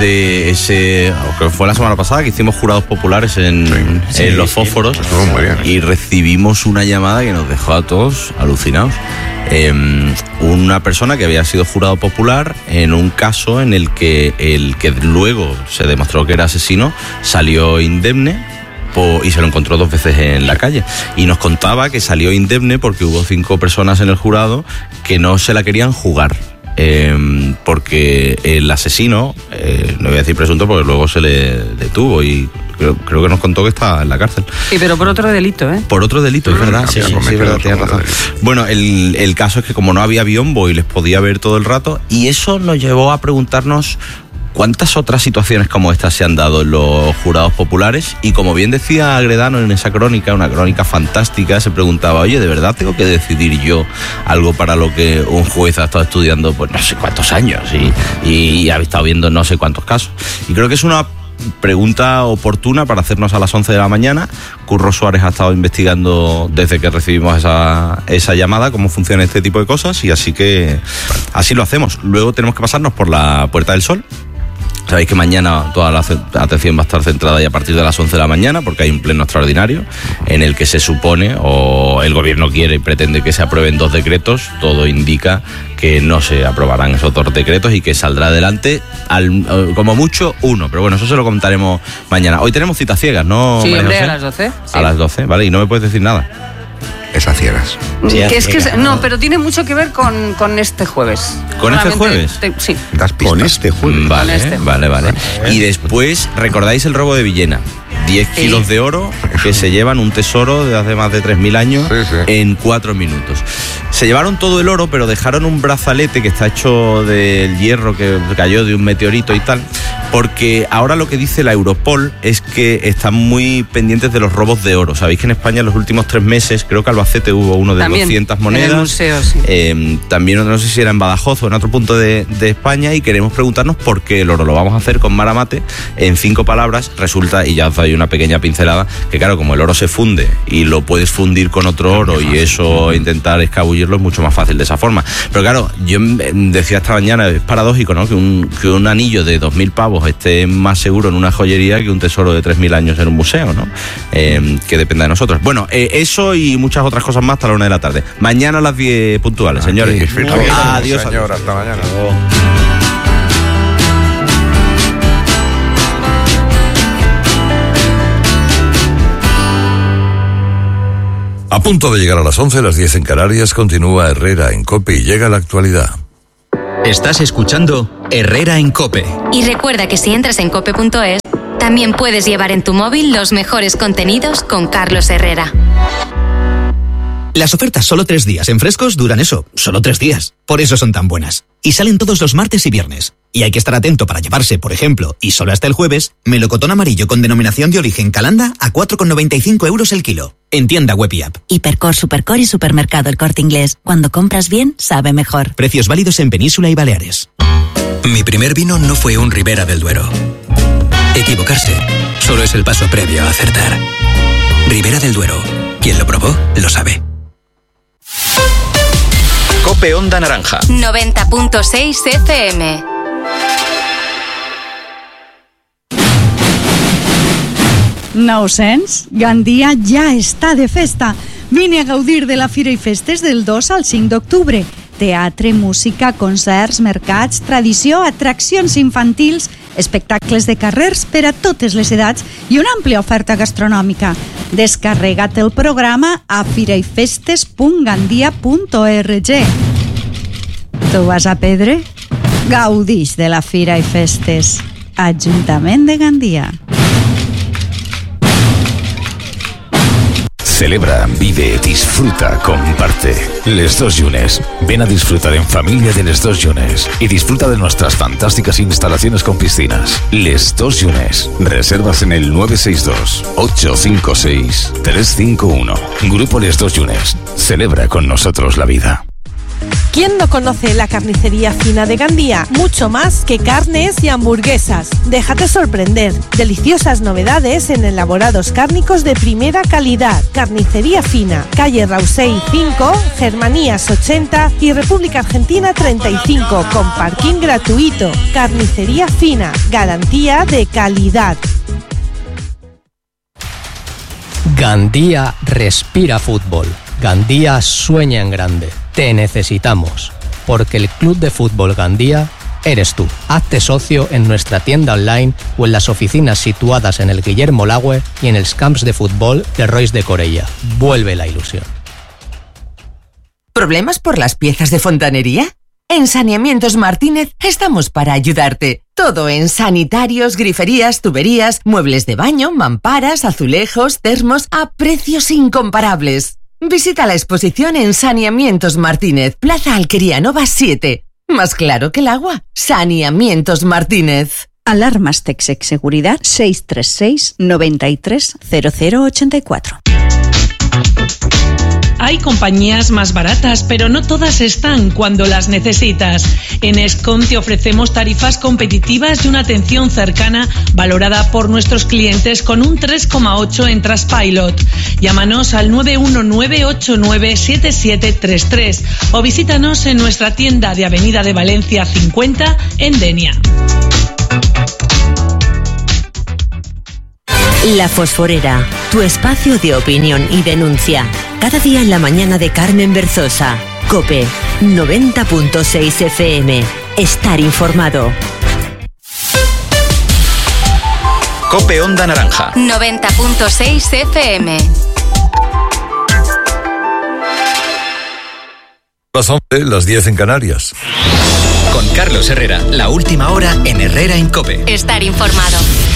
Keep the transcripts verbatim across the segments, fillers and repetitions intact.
de ese, que fue la semana pasada, que hicimos jurados populares en, sí, en sí, los fósforos, sí, muy bien. Y recibimos una llamada que nos dejó a todos alucinados. Eh, una persona que había sido jurado popular en un caso en el que el que luego se demostró que era asesino salió indemne y se lo encontró dos veces en la calle, y nos contaba que salió indemne porque hubo cinco personas en el jurado que no se la querían jugar. Eh, porque el asesino, eh, no voy a decir presunto porque luego se le detuvo y creo, creo que nos contó que está en la cárcel. Sí, pero por otro delito, ¿eh? Por otro delito, es verdad. Sí, sí, sí, es verdad, tienes razón. Bueno, el, el caso es que como no había biombo y les podía ver todo el rato, y eso nos llevó a preguntarnos ¿cuántas otras situaciones como estas se han dado en los jurados populares? Y como bien decía Agredano en esa crónica, una crónica fantástica, se preguntaba, oye, ¿de verdad tengo que decidir yo algo para lo que un juez ha estado estudiando pues no sé cuántos años y, y ha estado viendo no sé cuántos casos? Y creo que es una pregunta oportuna para hacernos a las once de la mañana. Curro Suárez ha estado investigando desde que recibimos esa, esa llamada cómo funciona este tipo de cosas, y así que así lo hacemos. Luego tenemos que pasarnos por la Puerta del Sol. Sabéis que mañana toda la atención va a estar centrada ya a partir de las once de la mañana porque hay un pleno extraordinario en el que se supone, o el gobierno quiere y pretende que se aprueben dos decretos. Todo indica que no se aprobarán esos dos decretos y que saldrá adelante al, como mucho uno, pero bueno, eso se lo comentaremos mañana. Hoy tenemos citas ciegas, ¿no? Sí, hombre, a las doce. Sí. A las doce, vale, y no me puedes decir nada. Esas ciegas. Sí, que es que es, no, pero tiene mucho que ver con, con este jueves. ¿Con este jueves? Te, sí. Con este jueves. Vale, este jueves. vale, vale. Y después, ¿recordáis el robo de Villena? diez sí. kilos de oro que se llevan, un tesoro de hace más de tres mil años, sí, sí. en cuatro minutos. Se llevaron todo el oro, pero dejaron un brazalete que está hecho del hierro que cayó de un meteorito y tal, porque ahora lo que dice la Europol es que están muy pendientes de los robos de oro. Sabéis que en España en los últimos tres meses, creo que Albacete hubo uno de también, doscientas monedas. En el museo, sí. Eh, también no sé si era en Badajoz o en otro punto de, de España, y queremos preguntarnos por qué el oro. Lo vamos a hacer con Mara Mate en cinco palabras. Resulta, y ya os doy una pequeña pincelada, que claro, como el oro se funde y lo puedes fundir con otro oro y eso intentar escabullirlo es mucho más fácil de esa forma. Pero claro, yo decía esta mañana, es paradójico, ¿no? Que un, que un anillo de dos mil pavos esté más seguro en una joyería que un tesoro de tres mil años en un museo, ¿no? Eh, que dependa de nosotros. Bueno, eh, eso y muchas otras cosas más hasta la una de la tarde. Mañana a las diez puntuales, señores. Aquí, adiós, adiós, señor, adiós. Hasta mañana. A punto de llegar a las once, las diez en Canarias, continúa Herrera en COPE y llega la actualidad. Estás escuchando Herrera en COPE. Y recuerda que si entras en cope punto es, también puedes llevar en tu móvil los mejores contenidos con Carlos Herrera. Las ofertas solo tres días en frescos duran eso, solo tres días. Por eso son tan buenas. Y salen todos los martes y viernes. Y hay que estar atento para llevarse, por ejemplo, y solo hasta el jueves, melocotón amarillo con denominación de origen Calanda a cuatro con noventa y cinco euros el kilo. En tienda web y app. Hipercor, Supercor y Supermercado El Corte Inglés. Cuando compras bien, sabe mejor. Precios válidos en Península y Baleares. Mi primer vino no fue un Ribera del Duero. Equivocarse solo es el paso previo a acertar. Ribera del Duero. Quien lo probó, lo sabe. COPE Onda Naranja. noventa punto seis F M. Nou cents? Gandia ja està de festa. Vine a gaudir de la Fira i Festes del dos al cinc d'octubre. Teatre, música, concerts, mercats, tradició, atraccions infantils, espectacles de carrers per a totes les edats i una àmplia oferta gastronòmica. Descarrega't el programa a firaifestes punt gandia punt org. Tu vas a Pedre? Gaudix de la Fira i Festes. Ajuntament de Gandia. Celebra, vive, disfruta, comparte. Les Dos Llunes. Ven a disfrutar en familia de Les Dos Llunes y disfruta de nuestras fantásticas instalaciones con piscinas. Les Dos Llunes. Reservas en el nueve seis dos, ocho cinco seis, tres cinco uno. Grupo Les Dos Llunes. Celebra con nosotros la vida. ¿Quién no conoce la carnicería fina de Gandía? Mucho más que carnes y hamburguesas. Déjate sorprender. Deliciosas novedades en elaborados cárnicos de primera calidad. Carnicería fina. Calle Rausey cinco, Germanías ochenta y República Argentina treinta y cinco, con parking gratuito. Carnicería fina. Garantía de calidad. Gandía respira fútbol. Gandía sueña en grande. Te necesitamos, porque el Club de Fútbol Gandía eres tú. Hazte socio en nuestra tienda online o en las oficinas situadas en el Guillermo Lagüe y en els camps de fútbol de Rois de Corella. Vuelve la ilusión. ¿Problemas por las piezas de fontanería? En Saneamientos Martínez estamos para ayudarte. Todo en sanitarios, griferías, tuberías, muebles de baño, mamparas, azulejos, termos a precios incomparables. Visita la exposición en Saneamientos Martínez, Plaza Alquería Nova siete. Más claro que el agua. Saneamientos Martínez. Alarmas Texec Seguridad seis tres seis, noventa y tres, cero cero ochenta y cuatro. Hay compañías más baratas, pero no todas están cuando las necesitas. En Escom te ofrecemos tarifas competitivas y una atención cercana valorada por nuestros clientes con un tres coma ocho en Trustpilot. Llámanos al nueve uno nueve, ocho nueve, siete siete tres tres o visítanos en nuestra tienda de Avenida de Valencia cincuenta en Denia. La Fosforera, tu espacio de opinión y denuncia. Cada día en la mañana de Carmen Berzosa. COPE noventa punto seis F M. Estar informado. COPE Onda Naranja. noventa punto seis F M. Las once, las diez en Canarias. Con Carlos Herrera, la última hora en Herrera en COPE. Estar informado.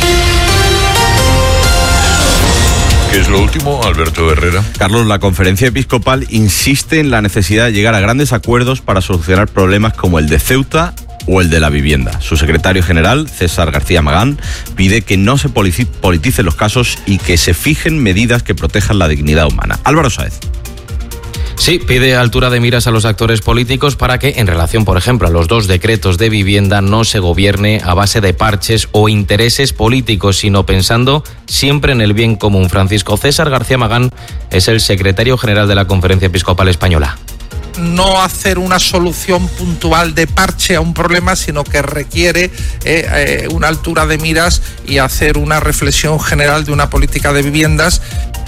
¿Qué es lo último, Alberto Herrera? Carlos, la Conferencia Episcopal insiste en la necesidad de llegar a grandes acuerdos para solucionar problemas como el de Ceuta o el de la vivienda. Su secretario general, César García Magán, pide que no se politicen los casos y que se fijen medidas que protejan la dignidad humana. Álvaro Sáez. Sí, pide altura de miras a los actores políticos para que, en relación, por ejemplo, a los dos decretos de vivienda, no se gobierne a base de parches o intereses políticos, sino pensando siempre en el bien común. Francisco César García Magán es el secretario general de la Conferencia Episcopal Española. No hacer una solución puntual de parche a un problema, sino que requiere eh, eh, una altura de miras y hacer una reflexión general de una política de viviendas.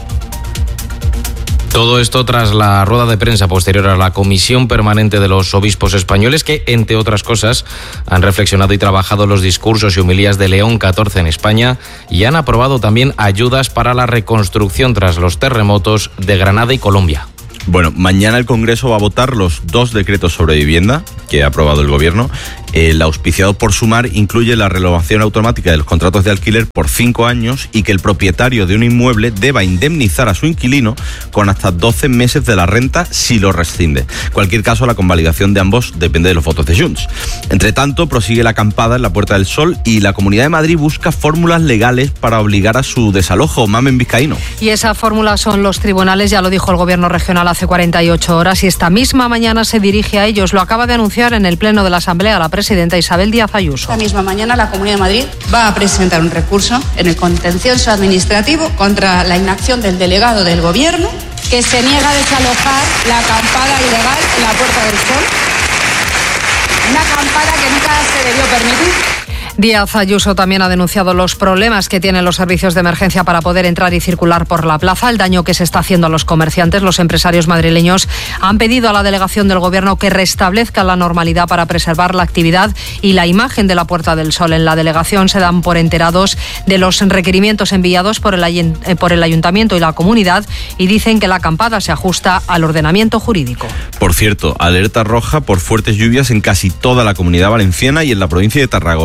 Todo esto tras la rueda de prensa posterior a la Comisión Permanente de los Obispos Españoles, que, entre otras cosas, han reflexionado y trabajado los discursos y homilías de León catorce en España y han aprobado también ayudas para la reconstrucción tras los terremotos de Granada y Colombia. Bueno, mañana el Congreso va a votar los dos decretos sobre vivienda que ha aprobado el Gobierno. El auspiciado por Sumar incluye la renovación automática de los contratos de alquiler por cinco años y que el propietario de un inmueble deba indemnizar a su inquilino con hasta doce meses de la renta si lo rescinde. En cualquier caso, la convalidación de ambos depende de los votos de Junts. Entre tanto, prosigue la acampada en la Puerta del Sol y la Comunidad de Madrid busca fórmulas legales para obligar a su desalojo. Mamen Vizcaíno. Y esa fórmula son los tribunales, ya lo dijo el Gobierno regional hace cuarenta y ocho horas y esta misma mañana se dirige a ellos. Lo acaba de anunciar en el Pleno de la Asamblea la presidenta Isabel Díaz Ayuso. Esta misma mañana la Comunidad de Madrid va a presentar un recurso en el contencioso administrativo contra la inacción del delegado del Gobierno que se niega a desalojar la acampada ilegal en la Puerta del Sol. Una acampada que nunca se debió permitir. Díaz Ayuso también ha denunciado los problemas que tienen los servicios de emergencia para poder entrar y circular por la plaza, el daño que se está haciendo a los comerciantes. Los empresarios madrileños han pedido a la delegación del Gobierno que restablezca la normalidad para preservar la actividad y la imagen de la Puerta del Sol. En la delegación se dan por enterados de los requerimientos enviados por el, por el Ayuntamiento y la comunidad y dicen que la acampada se ajusta al ordenamiento jurídico. Por cierto, alerta roja por fuertes lluvias en casi toda la Comunidad Valenciana y en la provincia de Tarragona. Se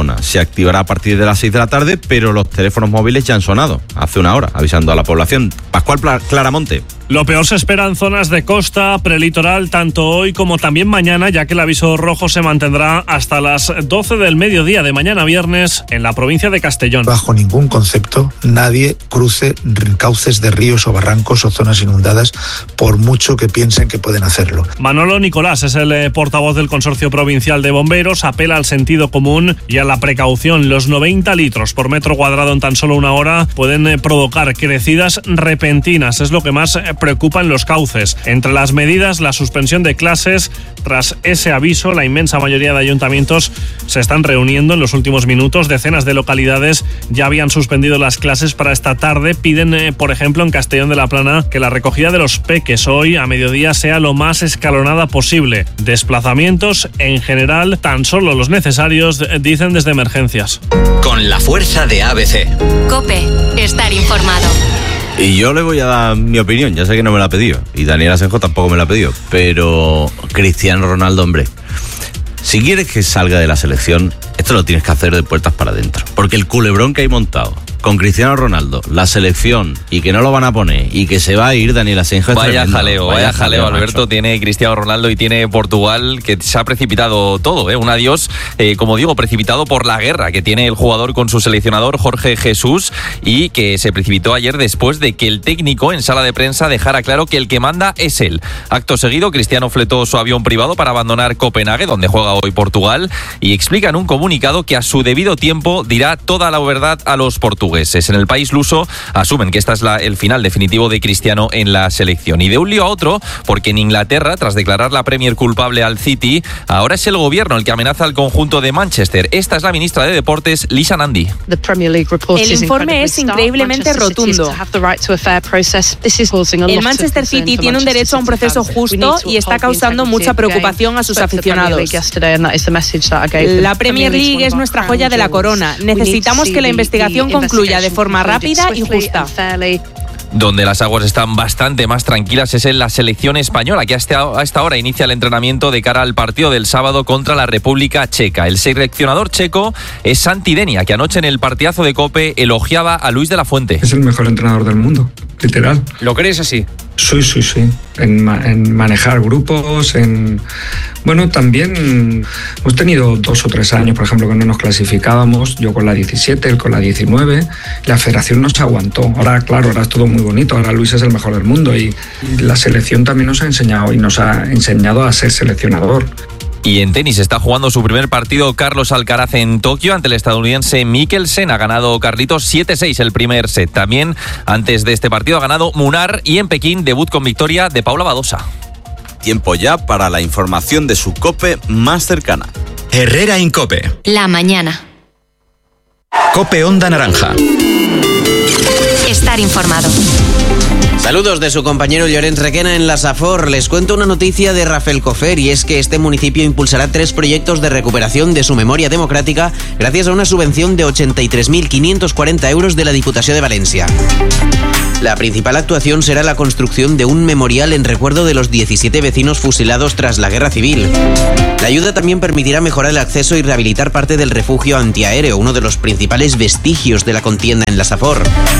activará a partir de las seis de la tarde, pero los teléfonos móviles ya han sonado hace una hora, avisando a la población. Pascual Claramonte. Lo peor se espera en zonas de costa, prelitoral, tanto hoy como también mañana, ya que el aviso rojo se mantendrá hasta las doce del mediodía de mañana viernes en la provincia de Castellón. Bajo ningún concepto, nadie cruce cauces de ríos o barrancos o zonas inundadas, por mucho que piensen que pueden hacerlo. Manolo Nicolás es el eh, portavoz del Consorcio Provincial de Bomberos, apela al sentido común y a la precaución. Los noventa litros por metro cuadrado en tan solo una hora pueden eh, provocar crecidas repentinas, es lo que más eh, preocupan los cauces. Entre las medidas, la suspensión de clases. Tras ese aviso, la inmensa mayoría de ayuntamientos se están reuniendo en los últimos minutos. Decenas de localidades ya habían suspendido las clases para esta tarde. Piden, eh, por ejemplo, en Castellón de la Plana, que la recogida de los peques hoy a mediodía sea lo más escalonada posible. Desplazamientos, en general, tan solo los necesarios, dicen desde emergencias. Con la fuerza de A B C. COPE. Estar informado. Y yo le voy a dar mi opinión, ya sé que no me la ha pedido, y Daniel Asenjo tampoco me la ha pedido, pero Cristiano Ronaldo, hombre, si quieres que salga de la selección, esto lo tienes que hacer de puertas para adentro, porque el culebrón que hay montado con Cristiano Ronaldo, la selección, y que no lo van a poner, y que se va a ir Daniel Asenjo. Vaya tremendo. jaleo, vaya, vaya jaleo, jaleo Alberto. Macho. Tiene Cristiano Ronaldo y tiene Portugal, que se ha precipitado todo, ¿eh? Un adiós, eh, como digo, precipitado por la guerra que tiene el jugador con su seleccionador Jorge Jesús, y que se precipitó ayer después de que el técnico en sala de prensa dejara claro que el que manda es él. Acto seguido, Cristiano fletó su avión privado para abandonar Copenhague, donde juega hoy Portugal, y explica en un comunicado que a su debido tiempo dirá toda la verdad a los portugueses. En el país luso asumen que esta es la, el final definitivo de Cristiano en la selección. Y de un lío a otro, porque en Inglaterra, tras declarar la Premier culpable al City, ahora es el gobierno el que amenaza al conjunto de Manchester. Esta es la ministra de Deportes, Lisa Nandy. El informe es increíblemente rotundo. El Manchester City tiene un derecho a un proceso justo y está causando mucha preocupación a sus aficionados. La Premier League es nuestra joya de la corona. Necesitamos que la investigación concluya de forma rápida y justa. Donde las aguas están bastante más tranquilas es en la selección española, que hasta, a esta hora inicia el entrenamiento de cara al partido del sábado contra la República Checa. El seleccionador checo es Santi Denia, que anoche en el partidazo de COPE elogiaba a Luis de la Fuente. Es el mejor entrenador del mundo, literal. ¿Lo crees así? Sí, sí, sí. En, ma- en manejar grupos, en... Bueno, también hemos tenido dos o tres años, por ejemplo, que no nos clasificábamos, yo con la diecisiete, él con la diecinueve, la federación nos aguantó. Ahora, claro, ahora es todo muy bonito, ahora Luis es el mejor del mundo y, y la selección también nos ha enseñado y nos ha enseñado a ser seleccionador. Y en tenis está jugando su primer partido Carlos Alcaraz en Tokio ante el estadounidense Mikkelsen. Ha ganado Carlitos siete seis el primer set. También antes de este partido ha ganado Munar, y en Pekín debut con victoria de Paula Badosa. Tiempo ya para la información de su COPE más cercana. Herrera en COPE. La mañana. COPE Onda Naranja. Estar informado. Saludos de su compañero Llorens Requena en la Safor. Les cuento una noticia de Rafelcofer, y es que este municipio impulsará tres proyectos de recuperación de su memoria democrática gracias a una subvención de ochenta y tres mil quinientos cuarenta euros de la Diputación de Valencia. La principal actuación será la construcción de un memorial en recuerdo de los diecisiete vecinos fusilados tras la Guerra Civil. La ayuda también permitirá mejorar el acceso y rehabilitar parte del refugio antiaéreo, uno de los principales vestigios de la contienda en la Safor.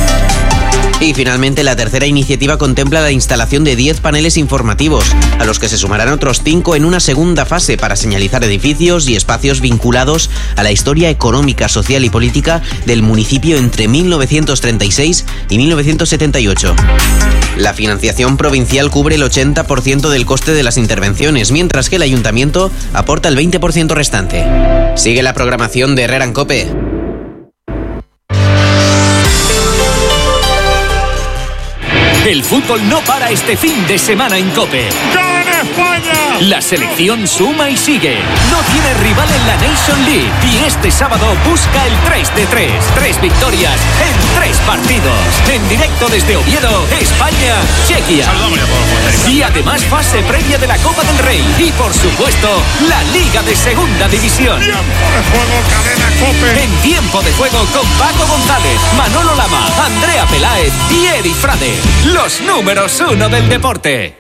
Y finalmente, la tercera iniciativa contempla la instalación de diez paneles informativos, a los que se sumarán otros cinco en una segunda fase para señalizar edificios y espacios vinculados a la historia económica, social y política del municipio entre mil novecientos treinta y seis y mil novecientos setenta y ocho. La financiación provincial cubre el ochenta por ciento del coste de las intervenciones, mientras que el ayuntamiento aporta el veinte por ciento restante. Sigue la programación de Herrera en COPE. El fútbol no para este fin de semana en COPE. ¡Gana España! La selección suma y sigue. No tiene rival en la Nation League y este sábado busca el tres de tres. Tres victorias en tres partidos. En directo desde Oviedo, España, Chequia. Y además fase previa de la Copa del Rey. Y por supuesto, la Liga de Segunda División. Tiempo de juego, cadena COPE. En tiempo de juego con Paco González, Manolo Lama, Andrea Peláez y Eri Frade. Los números uno del deporte.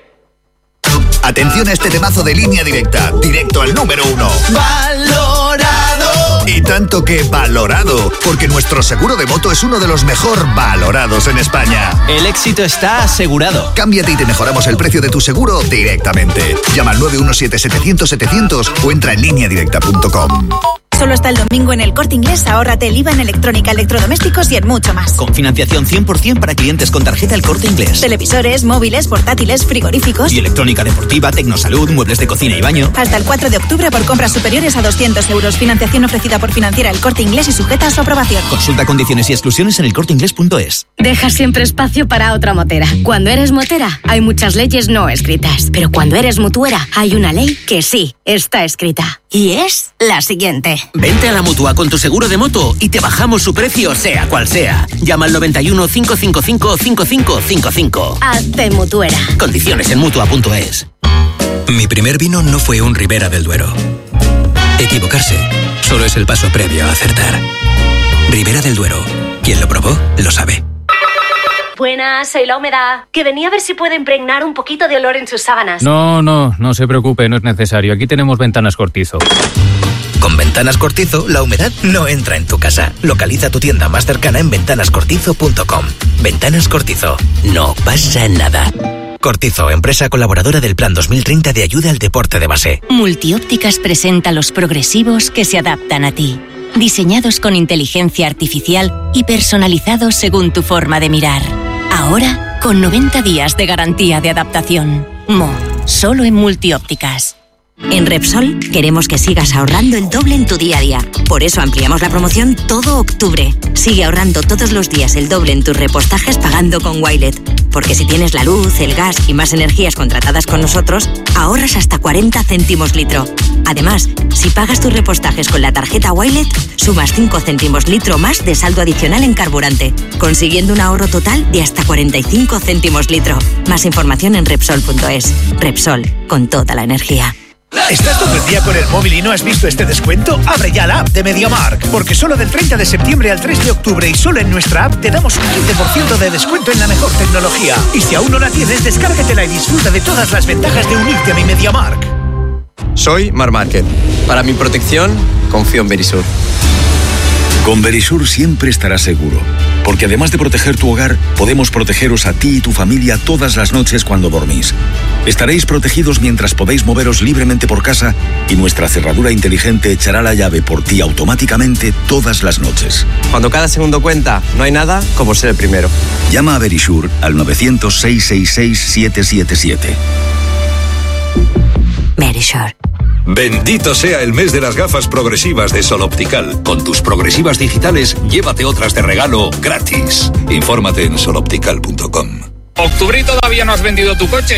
Atención a este temazo de Línea Directa, directo al número uno. Valorado. Y tanto que valorado, porque nuestro seguro de moto es uno de los mejor valorados en España. El éxito está asegurado. Cámbiate y te mejoramos el precio de tu seguro directamente. Llama al nueve uno siete setecientos setecientos o entra en línea directa punto com. Solo hasta el domingo en El Corte Inglés, ahórrate el I V A en electrónica, electrodomésticos y en mucho más. Con financiación cien por ciento para clientes con tarjeta El Corte Inglés. Televisores, móviles, portátiles, frigoríficos. Y electrónica deportiva, tecnosalud, muebles de cocina y baño. Hasta el cuatro de octubre por compras superiores a doscientos euros. Financiación ofrecida por Financiera El Corte Inglés y sujeta a su aprobación. Consulta condiciones y exclusiones en el corte inglés punto es. Deja siempre espacio para otra motera. Cuando eres motera, hay muchas leyes no escritas. Pero cuando eres mutuera, hay una ley que sí está escrita. Y es la siguiente. Vente a la Mutua con tu seguro de moto y te bajamos su precio sea cual sea. Llama al noventa y uno, cinco cinco cinco, cinco cinco cinco cinco. Hazte mutuera. Condiciones en mutua punto es. Mi primer vino no fue un Ribera del Duero. Equivocarse solo es el paso previo a acertar. Ribera del Duero. Quien lo probó, lo sabe. Buenas, soy La Humedad. Que venía a ver si puedo impregnar un poquito de olor en sus sábanas. No, no, no se preocupe, no es necesario. Aquí tenemos Ventanas Cortizo. Con Ventanas Cortizo, la humedad no entra en tu casa. Localiza tu tienda más cercana en ventanas cortizo punto com. Ventanas Cortizo. No pasa nada. Cortizo, empresa colaboradora del Plan dos mil treinta de ayuda al deporte de base. Multiópticas presenta los progresivos que se adaptan a ti. Diseñados con inteligencia artificial y personalizados según tu forma de mirar. Ahora, con noventa días de garantía de adaptación. Mo, solo en Multiópticas. En Repsol queremos que sigas ahorrando el doble en tu día a día. Por eso ampliamos la promoción todo octubre. Sigue ahorrando todos los días el doble en tus repostajes pagando con Wilet. Porque si tienes la luz, el gas y más energías contratadas con nosotros, ahorras hasta cuarenta céntimos litro. Además, si pagas tus repostajes con la tarjeta Wilet, sumas cinco céntimos litro más de saldo adicional en carburante, consiguiendo un ahorro total de hasta cuarenta y cinco céntimos litro. Más información en Repsol punto es. Repsol, con toda la energía. ¿Estás todo el día con el móvil y no has visto este descuento? Abre ya la app de MediaMarkt, porque solo del treinta de septiembre al tres de octubre y solo en nuestra app te damos un quince por ciento de descuento en la mejor tecnología. Y si aún no la tienes, descárgatela y disfruta de todas las ventajas de unirte a mi MediaMarkt. Soy Mar Márquez. Para mi protección, confío en Verisur. Con Verisur siempre estarás seguro, porque además de proteger tu hogar, podemos protegeros a ti y tu familia todas las noches cuando dormís. Estaréis protegidos mientras podéis moveros libremente por casa y nuestra cerradura inteligente echará la llave por ti automáticamente todas las noches. Cuando cada segundo cuenta, no hay nada como ser el primero. Llama a Verisur al novecientos, seiscientos sesenta y seis, siete siete siete. Verisur. Bendito sea el mes de las gafas progresivas de Sol Optical. Con tus progresivas digitales, llévate otras de regalo gratis. Infórmate en sol optical punto com. Octubre y todavía no has vendido tu coche.